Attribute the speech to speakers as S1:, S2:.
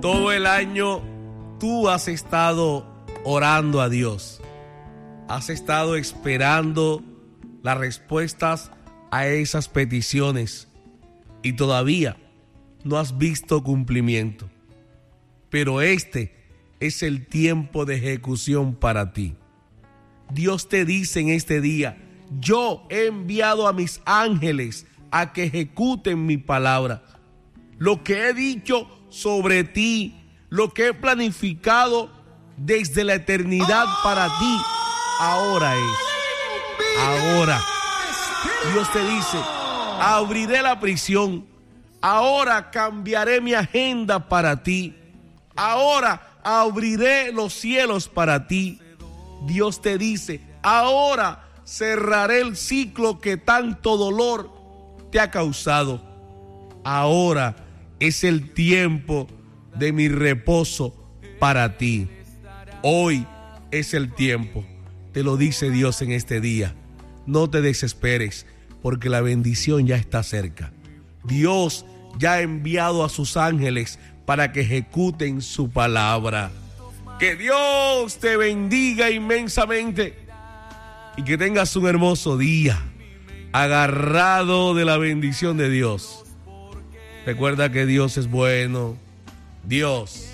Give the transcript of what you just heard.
S1: Todo el año tú has estado orando a Dios. Has estado esperando las respuestas a esas peticiones y todavía no has visto cumplimiento. Pero este es el tiempo de ejecución para ti. Dios te dice en este día: yo he enviado a mis ángeles a que ejecuten mi palabra. Lo que he dicho sobre ti, lo que he planificado desde la eternidad para ti, ahora es. Ahora. Dios te dice: abriré la prisión. Ahora cambiaré mi agenda para ti. Ahora abriré los cielos para ti. Dios te dice: ahora cerraré el ciclo que tanto dolor te ha causado. Ahora es el tiempo de mi reposo para ti. Hoy es el tiempo. Te lo dice Dios en este día. No te desesperes, porque la bendición ya está cerca. Dios ya ha enviado a sus ángeles para que ejecuten su palabra. Que Dios te bendiga inmensamente y que tengas un hermoso día, agarrado de la bendición de Dios. Recuerda que Dios es bueno. Dios